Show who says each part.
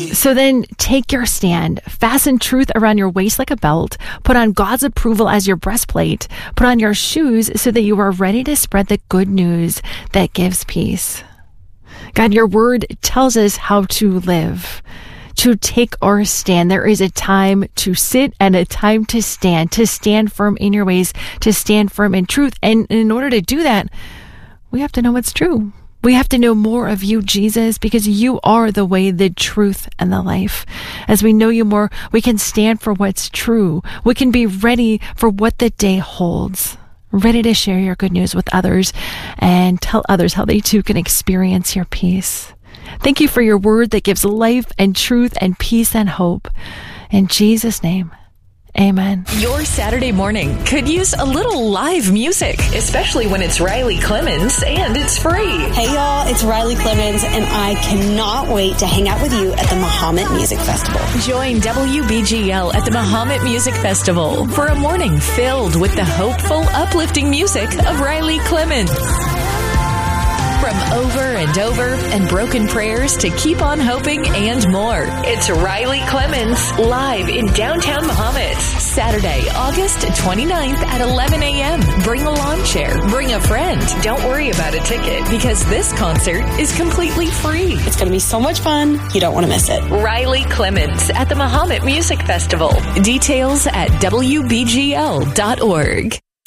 Speaker 1: So then take your stand, fasten truth around your waist like a belt, put on God's approval as your breastplate, put on your shoes so that you are ready to spread the good news that gives peace. God, your word tells us how to live, to take our stand. There is a time to sit and a time to stand firm in your ways, to stand firm in truth. And in order to do that, we have to know what's true. We have to know more of you, Jesus, because you are the way, the truth, and the life. As we know you more, we can stand for what's true. We can be ready for what the day holds, ready to share your good news with others and tell others how they too can experience your peace. Thank you for your word that gives life and truth and peace and hope. In Jesus' name, amen.
Speaker 2: Your Saturday morning could use a little live music, especially when it's Riley Clemens and it's free.
Speaker 3: Hey y'all, it's Riley Clemens, and I cannot wait to hang out with you at the Mahomet Music Festival.
Speaker 2: Join WBGL at the Mahomet Music Festival for a morning filled with the hopeful, uplifting music of Riley Clemens. From over and over and broken prayers to keep on hoping and more. It's Riley Clemens live in downtown Mahomet. Saturday, August 29th at 11 a.m. Bring a lawn chair. Bring a friend. Don't worry about a ticket because this concert is completely free.
Speaker 3: It's going to be so much fun. You don't want to miss it.
Speaker 2: Riley Clemens at the Mahomet Music Festival. Details at WBGL.org.